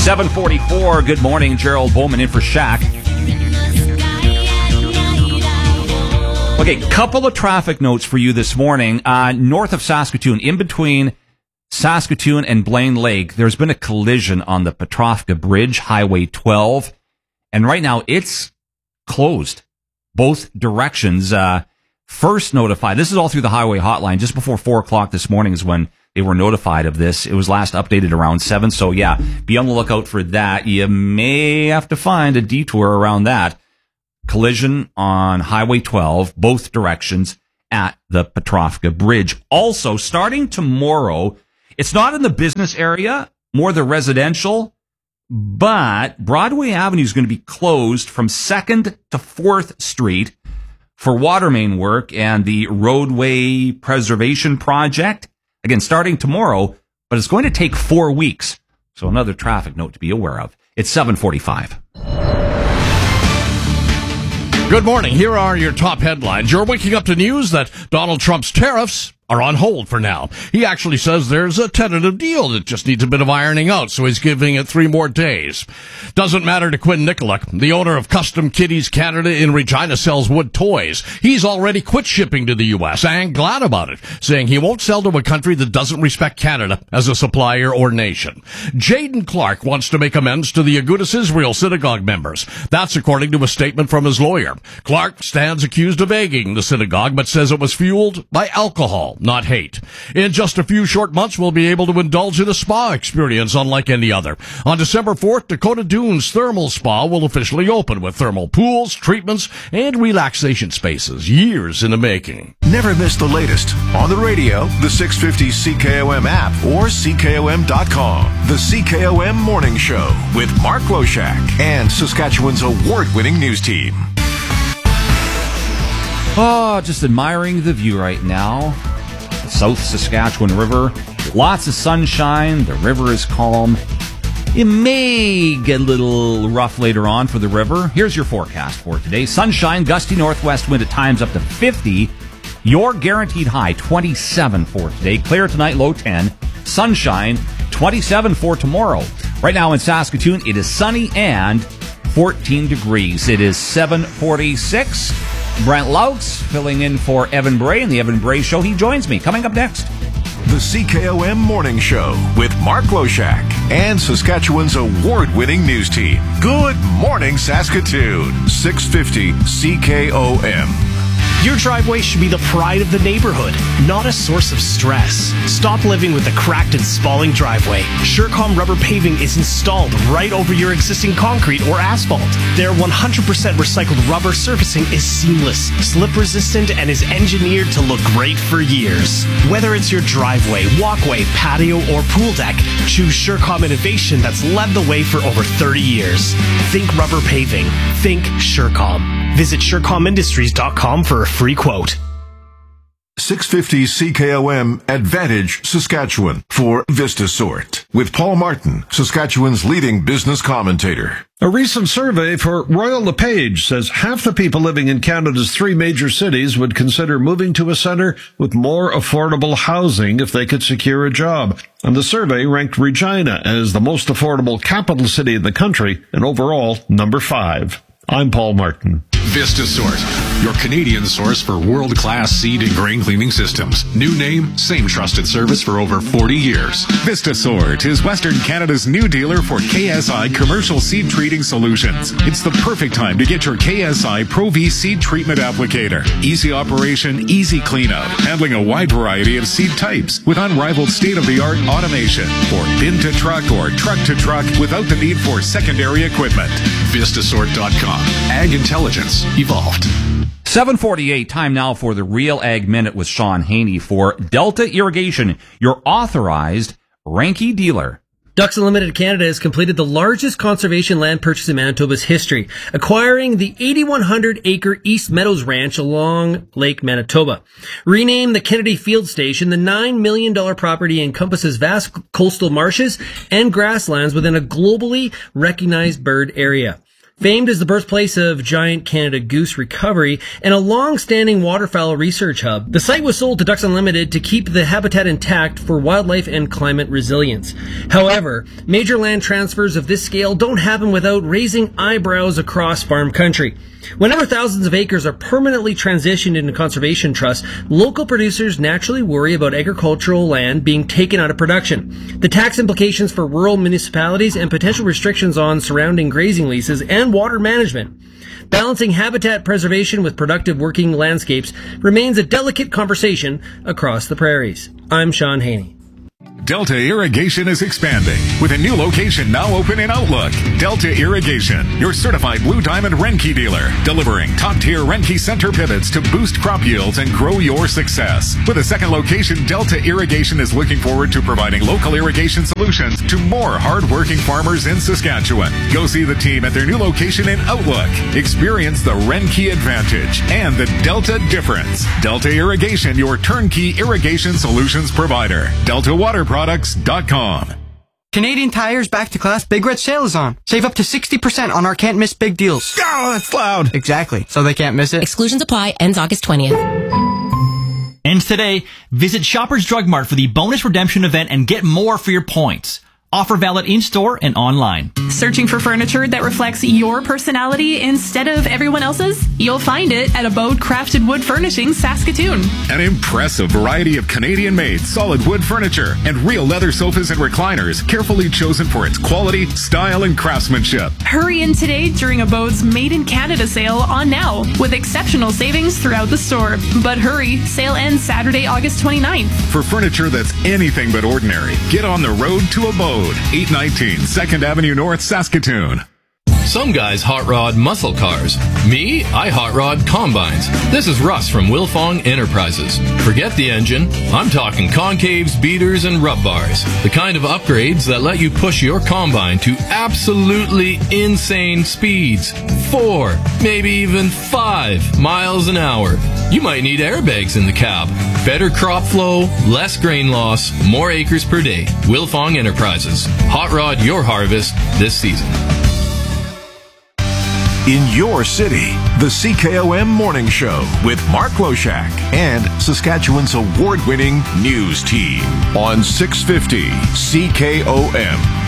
7:44. Good morning, Gerald Bowman in for Shaq. Okay, couple of traffic notes for you this morning. North of Saskatoon, in between Saskatoon and Blaine Lake, there's been a collision on the Petrovka Bridge, Highway 12, and right now it's closed. Both directions. First notified, this is all through the highway hotline, just before 4 o'clock this morning is when they were notified of this. It was last updated around 7, so yeah, be on the lookout for that. You may have to find a detour around that. Collision on Highway 12, both directions at the Petrovka Bridge. Also, starting tomorrow, it's not in the business area, more the residential, but Broadway Avenue is going to be closed from 2nd to 4th Street for water main work and the roadway preservation project. Again, starting tomorrow, but it's going to take 4 weeks. So another traffic note to be aware of. It's 7:45. Good morning. Here are your top headlines. You're waking up to news that Donald Trump's tariffs are on hold for now. He actually says there's a tentative deal that just needs a bit of ironing out, so he's giving it 3 more days. Doesn't matter to Quinn Nicolak, the owner of Custom Kitties Canada in Regina sells wood toys. He's already quit shipping to the U.S. and glad about it, saying he won't sell to a country that doesn't respect Canada as a supplier or nation. Jaden Clark wants to make amends to the Agudas Israel synagogue members. That's according to a statement from his lawyer. Clark stands accused of egging the synagogue, but says it was fueled by alcohol, not hate. In just a few short months, we'll be able to indulge in a spa experience unlike any other. On December 4th, Dakota Dunes Thermal Spa will officially open with thermal pools, treatments, and relaxation spaces. Years in the making. Never miss the latest on the radio, the 650 CKOM app, or CKOM.com. The CKOM Morning Show with Mark Loshak and Saskatchewan's award-winning news team. Oh, just admiring the view right now. South Saskatchewan River. Lots of sunshine. The river is calm. It may get a little rough later on for the river. Here's your forecast for today. Sunshine, gusty northwest wind at times up to 50. Your guaranteed high, 27 for today. Clear tonight, low 10. Sunshine, 27 for tomorrow. Right now in Saskatoon, it is sunny and 14 degrees. It is 7:46. Brent Laux filling in for Evan Bray in the Evan Bray Show. He joins me coming up next. The CKOM Morning Show with Mark Loshak and Saskatchewan's award-winning news team. Good morning, Saskatoon. 650 CKOM. Your driveway should be the pride of the neighborhood, not a source of stress. Stop living with a cracked and spalling driveway. Surecom rubber paving is installed right over your existing concrete or asphalt. Their 100% recycled rubber surfacing is seamless, slip-resistant, and is engineered to look great for years. Whether it's your driveway, walkway, patio, or pool deck, choose Surecom innovation that's led the way for over 30 years. Think rubber paving. Think Surecom. Visit SureComIndustries.com for a free quote. 650 CKOM Advantage Saskatchewan for VistaSort with Paul Martin, Saskatchewan's leading business commentator. A recent survey for Royal LePage says half the people living in Canada's 3 major cities would consider moving to a centre with more affordable housing if they could secure a job. And the survey ranked Regina as the most affordable capital city in the country and overall number 5. I'm Paul Martin. VistaSort, your Canadian source for world-class seed and grain cleaning systems. New name, same trusted service for over 40 years. VistaSort is Western Canada's new dealer for KSI commercial seed treating solutions. It's the perfect time to get your KSI Pro V seed treatment applicator. Easy operation, easy cleanout, handling a wide variety of seed types with unrivaled state-of-the-art automation. For bin to truck or truck to truck without the need for secondary equipment. VistaSort.com. Ag Intelligence evolved. 7:48, time now for the Real Ag Minute with Sean Haney for Delta Irrigation, your authorized Ranky dealer. Ducks Unlimited Canada has completed the largest conservation land purchase in Manitoba's history, acquiring the 8,100-acre East Meadows Ranch along Lake Manitoba. Renamed the Kennedy Field Station, the $9 million property encompasses vast coastal marshes and grasslands within a globally recognized bird area. Famed as the birthplace of giant Canada goose recovery and a long-standing waterfowl research hub, the site was sold to Ducks Unlimited to keep the habitat intact for wildlife and climate resilience. However, major land transfers of this scale don't happen without raising eyebrows across farm country. Whenever thousands of acres are permanently transitioned into conservation trusts, local producers naturally worry about agricultural land being taken out of production. The tax implications for rural municipalities and potential restrictions on surrounding grazing leases and water management. Balancing habitat preservation with productive working landscapes remains a delicate conversation across the prairies. I'm Sean Haney. Delta Irrigation is expanding with a new location now open in Outlook. Delta Irrigation, your certified Blue Diamond Renke dealer, delivering top-tier Renke center pivots to boost crop yields and grow your success. With a second location, Delta Irrigation is looking forward to providing local irrigation solutions to more hard-working farmers in Saskatchewan. Go see the team at their new location in Outlook. Experience the Renke advantage and the Delta difference. Delta Irrigation, your turnkey irrigation solutions provider. DeltaWaterProducts.com. Canadian Tire's Back to Class Big Red Sale is on. Save up to 60% on our can't miss big deals. Oh, that's loud. Exactly. So they can't miss it. Exclusions apply. Ends August 20th. Ends today. Visit Shoppers Drug Mart for the bonus redemption event and get more for your points. Offer valid in-store and online. Searching for furniture that reflects your personality instead of everyone else's? You'll find it at Abode Crafted Wood Furnishings, Saskatoon. An impressive variety of Canadian-made solid wood furniture and real leather sofas and recliners, carefully chosen for its quality, style, and craftsmanship. Hurry in today during Abode's Made in Canada sale on now, with exceptional savings throughout the store. But hurry, sale ends Saturday, August 29th. For furniture that's anything but ordinary, get on the road to Abode. 819 2nd Avenue North, Saskatoon. Some guys hot rod muscle cars. Me, I hot rod combines. This is Russ from Wilfong Enterprises. Forget the engine. I'm talking concaves, beaters, and rub bars. The kind of upgrades that let you push your combine to absolutely insane speeds. 4, maybe even 5 miles an hour. You might need airbags in the cab. Better crop flow, less grain loss, more acres per day. Wilfong Enterprises. Hot rod your harvest this season. In your city, the CKOM Morning Show with Mark Loshak and Saskatchewan's award-winning news team on 650 CKOM.